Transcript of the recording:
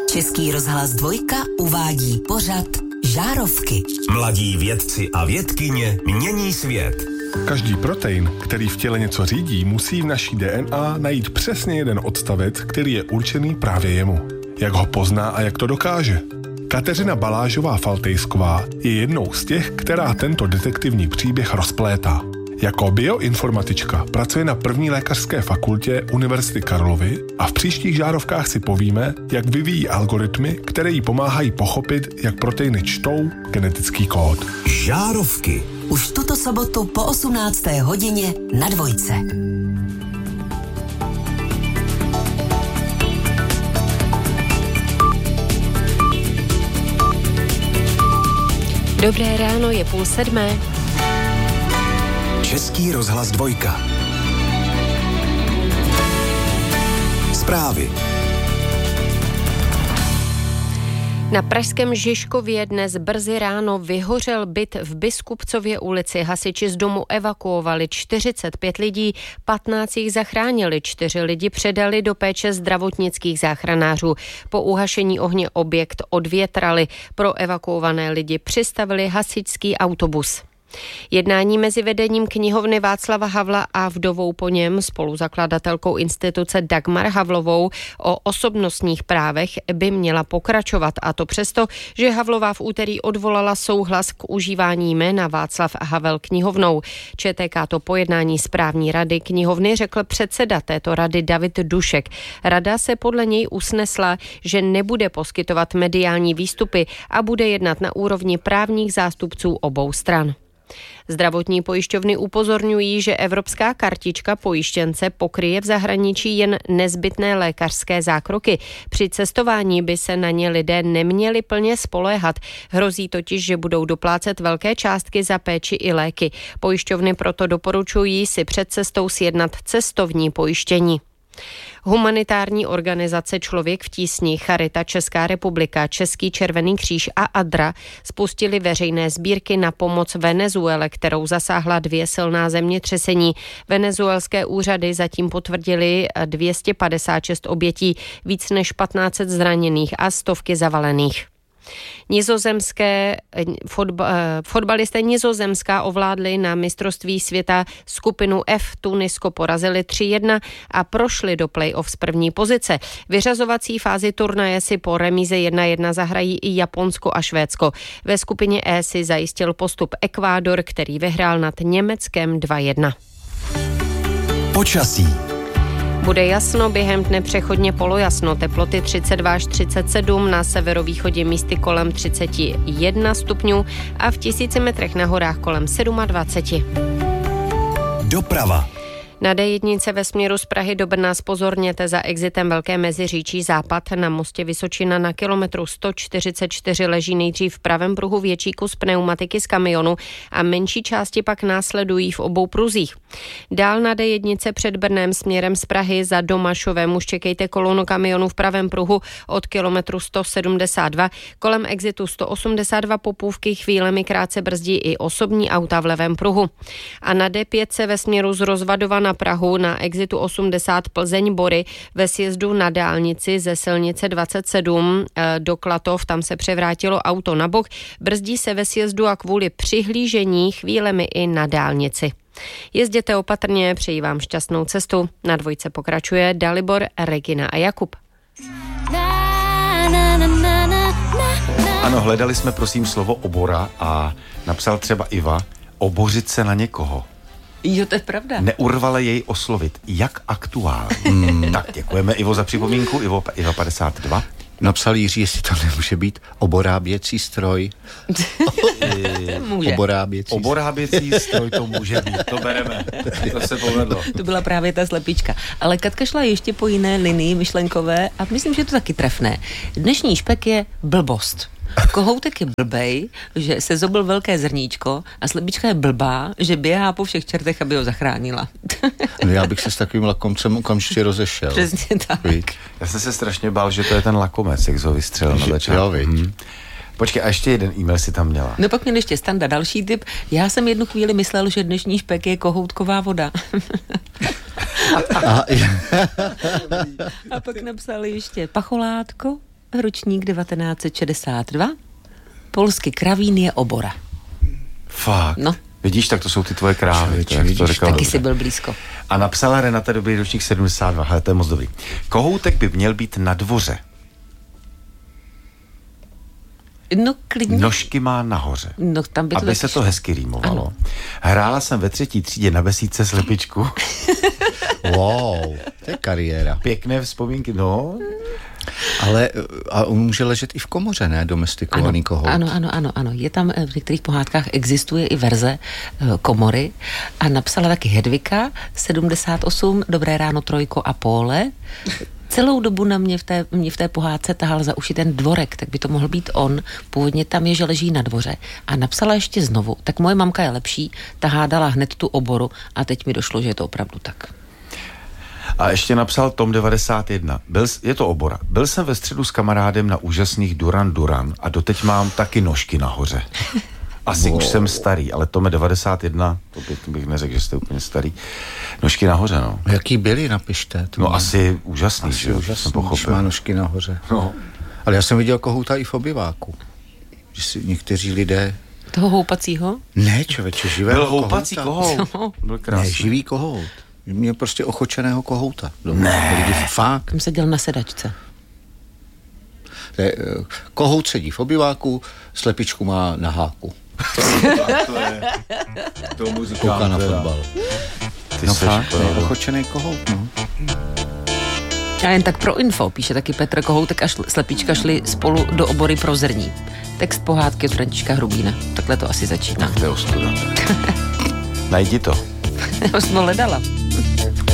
Český rozhlas 2 uvádí pořad Žárovky. Mladí vědci a vědkyně mění svět. Každý protein, který v těle něco řídí, musí v naší DNA najít přesně jeden odstavec, který je určený právě jemu. Jak ho pozná a jak to dokáže? Kateřina Balážová-Faltejsková je jednou z těch, která tento detektivní příběh rozplétá. Jako bioinformatička pracuje na první lékařské fakultě Univerzity Karlovy a v příštích žárovkách si povíme, jak vyvíjí algoritmy, které jí pomáhají pochopit, jak proteiny čtou genetický kód. Žárovky. Už tuto sobotu po 18. hodině na 2. Dobré ráno, je 6:30. Český rozhlas 2. Zprávy. Na pražském Žižkově dnes brzy ráno vyhořel byt v Biskupcově ulici. Hasiči z domu evakuovali 45 lidí, 15 jich zachránili, 4 lidi předali do péče zdravotnických záchranářů. Po uhašení ohně objekt odvětrali. Pro evakuované lidi přistavili hasičský autobus. Jednání mezi vedením knihovny Václava Havla a vdovou po něm, spoluzakladatelkou instituce Dagmar Havlovou, o osobnostních právech by měla pokračovat, a to přesto, že Havlová v úterý odvolala souhlas k užívání jména Václav Havel knihovnou. ČTK to po jednání správní rady knihovny řekl předseda této rady David Dušek. Rada se podle něj usnesla, že nebude poskytovat mediální výstupy a bude jednat na úrovni právních zástupců obou stran. Zdravotní pojišťovny upozorňují, že evropská kartička pojištěnce pokryje v zahraničí jen nezbytné lékařské zákroky. Při cestování by se na ně lidé neměli plně spoléhat. Hrozí totiž, že budou doplácet velké částky za péči i léky. Pojišťovny proto doporučují si před cestou sjednat cestovní pojištění. Humanitární organizace Člověk v tísni, Charita Česká republika, Český červený kříž a ADRA spustili veřejné sbírky na pomoc Venezuele, kterou zasáhla 2 silná zemětřesení. Venezuelské úřady zatím potvrdili 256 obětí, víc než 1500 zraněných a stovky zavalených. Fotbalisté Nizozemska ovládli na mistrovství světa skupinu F. Tunisko porazili 3-1 a prošli do play-off z první pozice. Vyřazovací fázi turnaje si po remíze 1-1 zahrají i Japonsko a Švédsko. Ve skupině E si zajistil postup Ekvádor, který vyhrál nad Německem 2-1. Počasí. Bude jasno, během dne přechodně polojasno, teploty 32 až 37, na severovýchodě místy kolem 31 stupňů a v 1000 metrech na horách kolem 27. Doprava. Na D1 ve směru z Prahy do Brna zpozorněte za exitem Velké Meziříčí západ. Na mostě Vysočina na kilometru 144 leží nejdřív v pravém pruhu větší kus pneumatiky z kamionu a menší části pak následují v obou pruzích. Dál na D1 před Brnem směrem z Prahy za Domašovem už čekejte kolonu kamionů v pravém pruhu od kilometru 172. Kolem exitu 182 Popůvky chvílemi krátce brzdí i osobní auta v levém pruhu. A na D5 ve směru z Rozvadova na Prahu na exitu 80 Plzeň-Bory ve sjezdu na dálnici ze silnice 27 do Klatov, tam se převrátilo auto na bok, brzdí se ve sjezdu a kvůli přihlížení chvílemi i na dálnici. Jezděte opatrně, přeji vám šťastnou cestu. Na 2 pokračuje Dalibor, Regina a Jakub. Ano, hledali jsme prosím slovo obora a napsal třeba Iva, obořit se na někoho. Jo, to je pravda. Neurvale jej oslovit. Jak aktuální. Tak děkujeme, Ivo, za připomínku. Ivo 52. Napsal Jiří, jestli to nemůže být oboráběcí stroj. Může. Oboráběcí stroj to může být. To bereme. To se povedlo. To byla právě ta slepička. Ale Katka šla ještě po jiné linii myšlenkové a myslím, že to taky trefné. Dnešní špek je blbost. Kohoutek je blbej, že se zobil velké zrníčko a slepička je blbá, že běhá po všech čertech, aby ho zachránila. No já bych se s takovým lakomcem okamžitě rozešel. Přesně tak. Já jsem se strašně bál, že to je ten lakomec, jak jsi ho vystřelil na začátku. Počkej, a ještě jeden e-mail si tam měla. No pak měl ještě Standa další tip. Já jsem jednu chvíli myslel, že dnešní špek je kohoutková voda. A pak napsali ještě pacholátko. ročník 1962. Polsky kravín je obora. Fakt. No. Vidíš, tak to jsou ty tvoje krávy. Taky jsi byl blízko. A napsala Renata, dobrý ročník 72, ale to je moc dobrý. Kohoutek by měl být na dvoře. No klidně. Nožky má nahoře. No, tam by to aby se to hezky rýmovalo. Ano. Hrála jsem ve 3. třídě na besídce slepičku. Wow, to je kariéra. Pěkné vzpomínky, no. Ale a on může ležet i v komoře, ne? Domestikovaný kohout. Ano. Je tam, v některých pohádkách existuje i verze komory a napsala taky Hedvika, 78, Dobré ráno, Trojko a Póle. Celou dobu na mě v té pohádce tahal za uši ten dvorek, tak by to mohl být on. Původně tam je, že leží na dvoře. A napsala ještě znovu, tak moje mamka je lepší, ta hádala hned tu oboru a teď mi došlo, že je to opravdu tak. A ještě napsal Tom 91. Je to obora. Byl jsem ve středu s kamarádem na úžasných Duran a doteď mám taky nožky nahoře. Asi už jsem starý, ale Tome 91, to bych neřekl, že jste úplně starý. Nožky nahoře, no. Jaký byli, napište. No asi úžasný, že jo, jsem pochopil. Když má nožky nahoře. No. Ale já jsem viděl kohouta i v obyváku. Že si někteří lidé... Toho houpacího? Ne, člověče, živého kohouta. Byl houpací kohout. Byl krásný. Ne, živý kohout. Měl prostě ochočeného kohouta. Ne. Lidi fakt. Tam seděl na sedačce. Kohout sedí v obyváku, slepičku má na háku. Tomu říkám. Kouká na fotbal. No fakt, to je ochočený kohout, no. A jen tak pro info, píše taky Petr Kohoutek a slepička šli spolu do obory pro zrní. Text pohádky od Františka Hrubína. Takhle to asi začíná. To je ostuda. Najdi to. Já už jsem ho hledala.